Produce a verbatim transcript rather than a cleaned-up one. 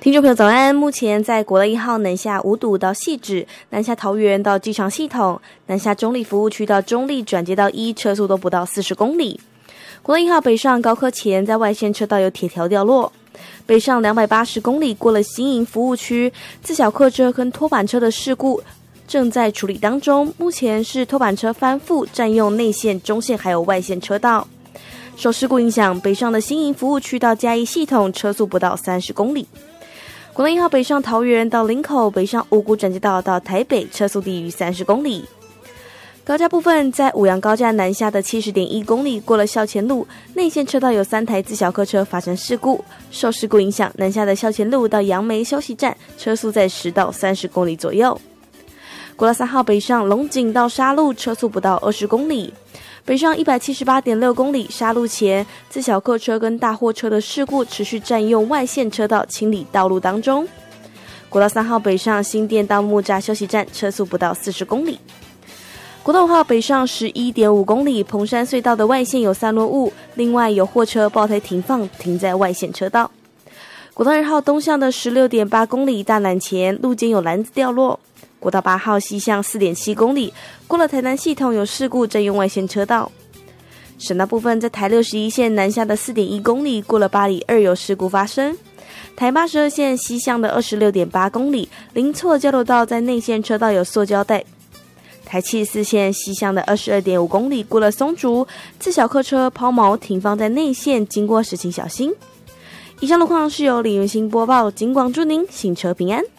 听众朋友早安，目前在国道一号南下五堵到汐止，南下桃园到机场系统，南下中立服务区到中立转接到一，车速都不到四十公里。国道一号北上高科前，在外线车道有铁条掉落。北上两百八十公里过了新营服务区，自小客车跟拖板车的事故正在处理当中，目前是拖板车翻覆占用内线、中线还有外线车道。受事故影响，北上的新营服务区到嘉义系统车速不到三十公里。国道一号北上桃园到林口，北上五股转接道到台北，车速低于三十公里。高架部分，在五杨高架南下的 七十点一公里，过了校前路，内线车道有三台自小客车发生事故，受事故影响，南下的校前路到杨梅休息站，车速在十到三十公里左右。国道三号北上龙井到沙鹿，车速不到二十公里。北上 一百七十八点六公里，沙鹿前自小客车跟大货车的事故持续占用外线车道清理道路当中。国道三号北上新店到木栅休息站，车速不到四十公里。国道五号北上 十一点五公里，蓬山隧道的外线有散落物，另外有货车爆胎停放，停在外线车道。国道二号东向的 十六点八公里，大南前路肩有篮子掉落。国道八号西向 四点七公里，过了台南系统有事故占用外线车道。省道部分，在台六十一线南下的 四点一公里，过了八里二有事故发生。台八十二线西向的 二十六点八公里，零错交流道在内线车道有塑胶袋。台七十四线西向的 二十二点五公里，过了松竹，自小客车抛锚停放在内线，经过时请小心。以上路况是由李云兴播报，警广祝您行车平安。